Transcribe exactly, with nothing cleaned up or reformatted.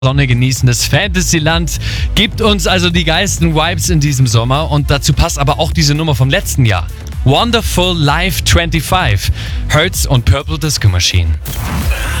Sonne genießendes Fantasyland gibt uns also die geilsten Vibes in diesem Sommer und dazu passt aber auch diese Nummer vom letzten Jahr. Wonderful Life fünfundzwanzig, Hertz und Purple Disco Machine.